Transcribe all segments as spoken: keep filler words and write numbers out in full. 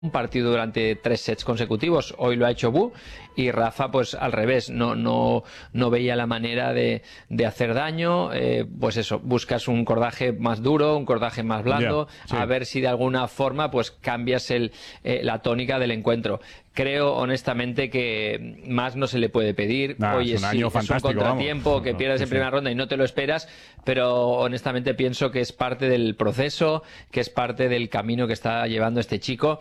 un partido durante tres sets consecutivos. Hoy lo ha hecho Bu y Rafa pues al revés, no no no veía la manera de, de hacer daño. Eh, pues eso, buscas un cordaje más duro, un cordaje más blando, yeah, sí. A ver si de alguna forma pues cambias el, eh, la tónica del encuentro. Creo honestamente que más no se le puede pedir. Nah, Hoy es un, es, año sí, es un contratiempo vamos. que pierdes en primera ronda y no te lo esperas, pero honestamente pienso que es parte del proceso, que es parte del camino que está llevando este chico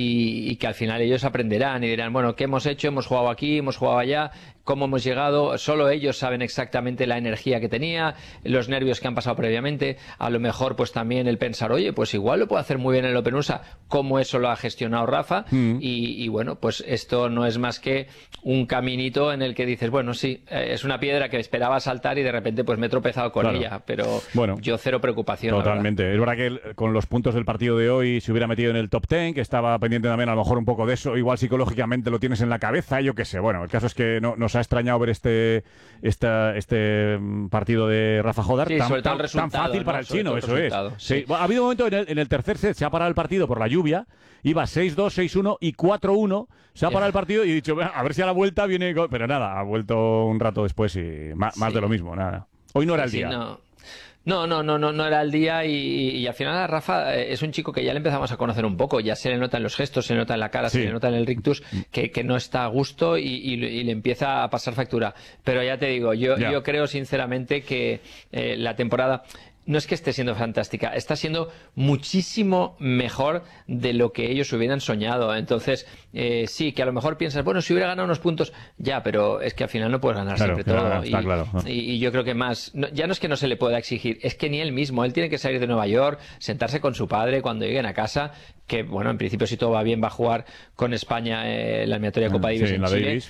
y, y que al final ellos aprenderán y dirán, bueno, ¿qué hemos hecho? Hemos jugado aquí, hemos jugado allá, ¿cómo hemos llegado? Solo ellos saben exactamente la energía que tenía, los nervios que han pasado previamente, a lo mejor pues también el pensar, oye, pues igual lo puedo hacer muy bien en el Open U S A, como eso lo ha gestionado Rafa, mm. y, y bueno, pues esto no es más que un caminito en el que dices, bueno, sí, eh, es una piedra que esperaba saltar y de repente pues me he tropezado con claro. ella, pero bueno, yo cero preocupación. Totalmente. Verdad. Es verdad que el, con los puntos del partido de hoy se hubiera metido en el top ten, que estaba pendiente también a lo mejor un poco de eso, igual psicológicamente lo tienes en la cabeza, yo qué sé. Bueno, el caso es que no, nos ha extrañado ver este esta, este partido de Rafa Jodar sí, tan, tan, tan fácil ¿no? para el sobre chino, el eso es. Sí. Sí. Bueno, ha habido un momento en el, en el tercer set, se ha parado el partido por la lluvia, iba seis dos, seis uno y cuatro uno, se ha parado el partido y he dicho, a ver si a la vuelta viene... Pero nada, ha vuelto un rato después y más, sí. más de lo mismo, nada. Hoy no era el sí, día. No. No, no, no, no, no era el día y, y al final a Rafa es un chico que ya le empezamos a conocer un poco, ya se le nota en los gestos, se le nota en la cara, sí. se le nota en el rictus que, que no está a gusto y, y, y le empieza a pasar factura. Pero ya te digo, yo, yo creo sinceramente que eh, la temporada... No es que esté siendo fantástica, está siendo muchísimo mejor de lo que ellos hubieran soñado. Entonces, eh, sí, que a lo mejor piensas, bueno, si hubiera ganado unos puntos, ya, pero es que al final no puedes ganar claro, siempre todo. Está y, claro, ¿no? y, y yo creo que más, no, ya no es que no se le pueda exigir, es que ni él mismo, él tiene que salir de Nueva York, sentarse con su padre cuando lleguen a casa, que bueno, en principio si todo va bien va a jugar con España eh, la eliminatoria Copa Davis sí, en, en Chile Davis.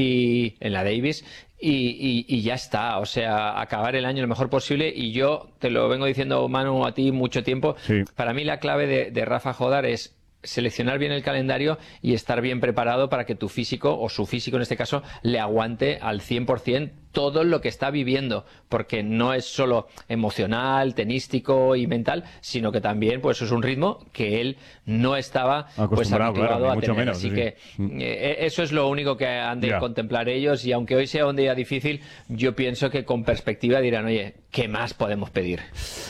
y en la Davis. Y, y, y ya está, o sea, acabar el año lo mejor posible y yo te lo vengo diciendo, Manu, a ti mucho tiempo, sí. Para mí la clave de, de Rafa Jodar es seleccionar bien el calendario y estar bien preparado para que tu físico, o su físico en este caso, le aguante al cien por ciento todo lo que está viviendo, porque no es solo emocional, tenístico y mental, sino que también pues es un ritmo que él no estaba pues habituado claro, a mucho tener, menos, así sí. que eh, eso es lo único que han de yeah. contemplar ellos y aunque hoy sea un día difícil, yo pienso que con perspectiva dirán, oye, ¿qué más podemos pedir?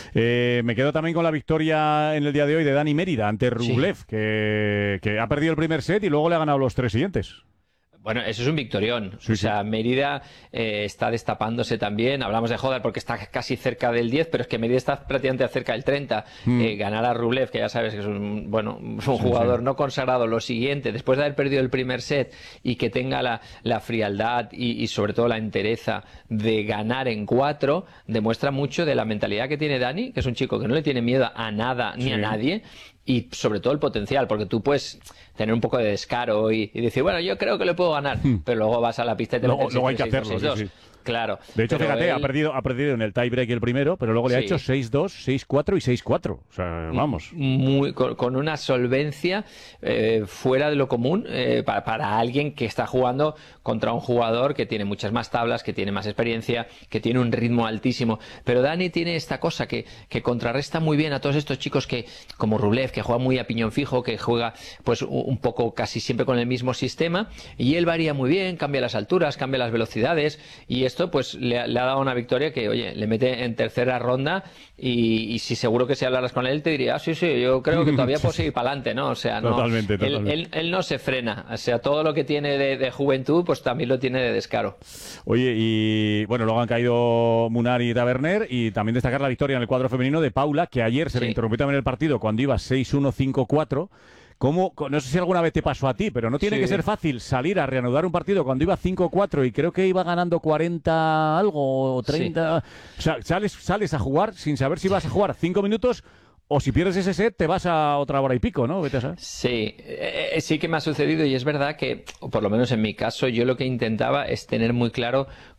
Eh, me quedo también con la victoria en el día de hoy de Dani Mérida ante Rublev, sí. que, que ha perdido el primer set y luego le ha ganado los tres siguientes. Bueno, eso es un victorión. Sí, o sea, sí. Mérida eh, está destapándose también. Hablamos de Jodar porque está casi cerca del diez, pero es que Mérida está prácticamente cerca del treinta. Mm. Eh, ganar a Rublev, que ya sabes que es un, bueno, un sí, jugador sí. no consagrado, lo siguiente, después de haber perdido el primer set y que tenga la, la frialdad y, y sobre todo la entereza de ganar en cuatro, demuestra mucho de la mentalidad que tiene Dani, que es un chico que no le tiene miedo a nada ni sí. a nadie. Y sobre todo el potencial, porque tú puedes tener un poco de descaro y, y decir, bueno, yo creo que le puedo ganar, hmm. pero luego vas a la pista y te luego, luego hay que hacerlo, sí, sí. Claro. De hecho, fíjate, él... ha perdido ha perdido en el tiebreak el primero, pero luego le sí. ha hecho seis dos, seis cuatro y seis cuatro. O sea, vamos. Muy, con, con una solvencia eh, fuera de lo común eh, para, para alguien que está jugando contra un jugador que tiene muchas más tablas, que tiene más experiencia, que tiene un ritmo altísimo. Pero Dani tiene esta cosa que, que contrarresta muy bien a todos estos chicos que, como Rublev, que juega muy a piñón fijo, que juega pues un poco casi siempre con el mismo sistema, y él varía muy bien, cambia las alturas, cambia las velocidades, y esto pues le, le ha dado una victoria que, oye, le mete en tercera ronda y, y si seguro que si hablaras con él te diría, ah, sí, sí, yo creo que todavía puedo seguir para adelante, ¿no? O sea, no, totalmente, él, totalmente. Él, él no se frena, o sea, todo lo que tiene de, de juventud, pues también lo tiene de descaro. Oye, y bueno, luego han caído Munar y Taverner y también destacar la victoria en el cuadro femenino de Paula, que ayer se sí. le interrumpió también el partido cuando iba seis uno, cinco cuatro. ¿Cómo? No sé si alguna vez te pasó a ti, pero no tiene sí. que ser fácil salir a reanudar un partido cuando iba cinco cuatro y creo que iba ganando cuarenta algo o treinta. Sí. O sea, sales, sales a jugar sin saber si vas a jugar cinco minutos o si pierdes ese set te vas a otra hora y pico, ¿no? Vete a saber. Sí, eh, sí que me ha sucedido y es verdad que, por lo menos en mi caso, yo lo que intentaba es tener muy claro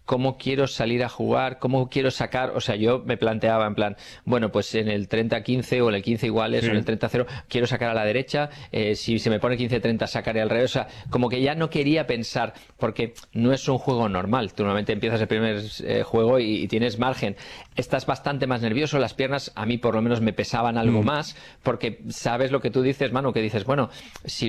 cómo quiero salir a jugar, cómo quiero sacar, o sea, yo me planteaba en plan, bueno, pues en el treinta quince o en el quince iguales, sí, o en el treinta cero, quiero sacar a la derecha, eh, si se me pone quince treinta sacaré al revés, o sea, como que ya no quería pensar, porque no es un juego normal, tú normalmente empiezas el primer eh, juego y, y tienes margen, estás bastante más nervioso, las piernas a mí por lo menos me pesaban algo mm. más, porque sabes lo que tú dices, Manu, que dices, bueno, si